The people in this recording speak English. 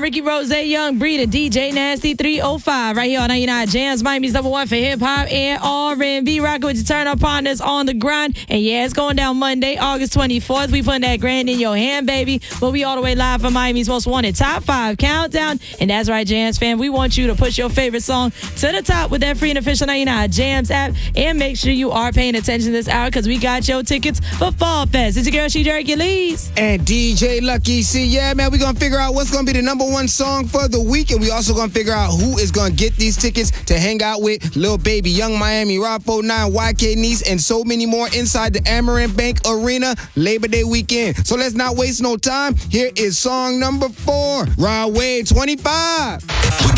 Ricky Rose, Young Breed, and DJ Nasty 305 right here on 99 Jams, Miami's #1 for hip hop and R&B. Rocking with your turn up partners on the grind. And yeah, it's going down Monday, August 24th. We putting that grand in your hand, baby. But we all the way live from Miami's Most Wanted Top 5 Countdown. And that's right, Jams fam. We want you to push your favorite song to the top with that free and official 99 Jams app. And make sure you are paying attention this hour because we got your tickets for Fall Fest. It's your girl, She Hercules. And DJ Lucky C. Yeah, man, we're going to figure out what's going to be the #1 song for the week. And we also going to figure out who is going to get these tickets to hang out with Lil Baby, Young Miami, Rob 49, YK Nice, and so many more inside the Amaranth Bank Arena Labor Day weekend. So let's not waste no time. Here is song number 4, Rod Wave 25.